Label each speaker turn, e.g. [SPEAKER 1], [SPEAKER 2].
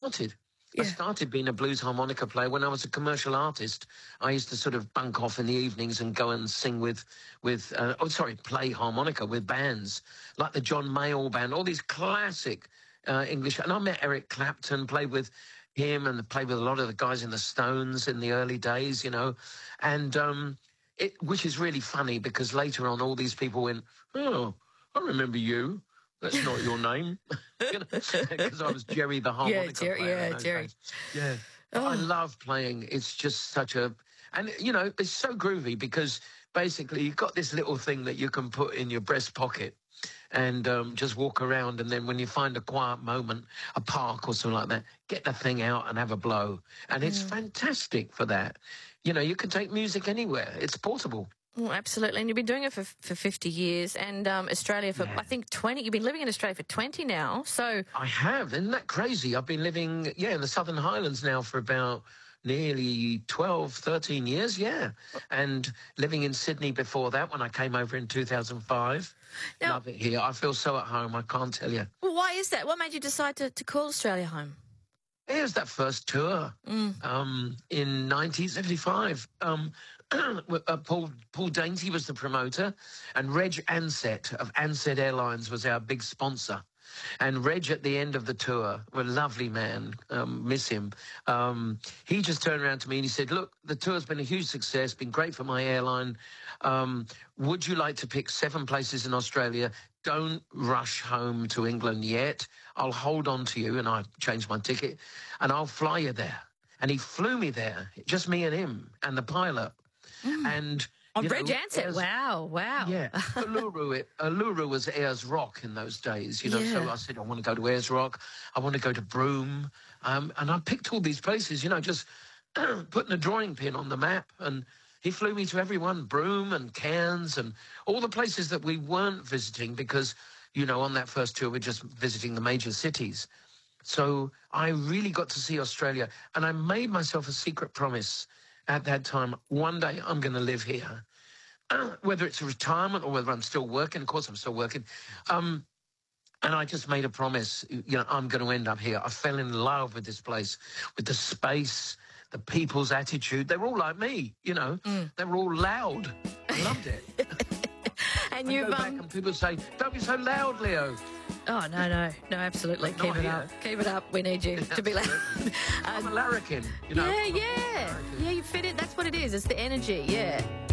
[SPEAKER 1] started.
[SPEAKER 2] Yeah.
[SPEAKER 1] I started being a blues harmonica player when I was a commercial artist. I used to sort of bunk off in the evenings and go and sing play harmonica with bands like the John Mayall Band, all these classic English. And I met Eric Clapton, played with him and played with a lot of the guys in the Stones in the early days, and which is really funny because later on all these people went, oh, I remember you. That's not your name. Because I was Jerry the harmonica player.
[SPEAKER 2] Yeah, Jerry.
[SPEAKER 1] Yeah. Oh. I love playing. It's just and it's so groovy because basically you've got this little thing that you can put in your breast pocket and just walk around, and then when you find a quiet moment, a park or something like that, get the thing out and have a blow. And it's fantastic for that. You can take music anywhere. It's portable.
[SPEAKER 2] Oh, absolutely. And you've been doing it for 50 years and Australia for, I think, 20. You've been living in Australia for 20 now. So
[SPEAKER 1] I have. Isn't that crazy? I've been living, in the Southern Highlands now for about nearly 12, 13 years, and living in Sydney before that when I came over in 2005. Now, love it here. I feel so at home, I can't tell you.
[SPEAKER 2] Well, why is that? What made you decide to call Australia home?
[SPEAKER 1] It was that first tour in 1975. Paul Dainty was the promoter, and Reg Ansett of Ansett Airlines was our big sponsor. And Reg at the end of the tour, a lovely man, miss him, he just turned around to me and he said, look, the tour's been a huge success, been great for my airline. Would you like to pick 7 places in Australia? Don't rush home to England yet. I'll hold on to you, and I changed my ticket, and I'll fly you there. And he flew me there, just me and him and the pilot. And
[SPEAKER 2] Reg Ansett, wow.
[SPEAKER 1] Yeah, Uluru was Ayers Rock in those days, So I said, I want to go to Ayers Rock, I want to go to Broome, and I picked all these places, just putting a drawing pin on the map, and he flew me to everyone, Broome and Cairns and all the places that we weren't visiting because, on that first tour we're just visiting the major cities. So I really got to see Australia, and I made myself a secret promise at that time. One day I'm going to live here, whether it's a retirement or whether I'm still working. Of course I'm still working. And I just made a promise, I'm going to end up here. I fell in love with this place, with the space, the people's attitude. They were all like me, They were all loud. I loved it.
[SPEAKER 2] And
[SPEAKER 1] I go back and people say, don't be so loud, Leo.
[SPEAKER 2] Oh, no, absolutely. Keep it up. Keep it up. We need you to be loud.
[SPEAKER 1] I'm a larrikin,
[SPEAKER 2] Yeah, you fit it. That's what it is. It's the energy, yeah.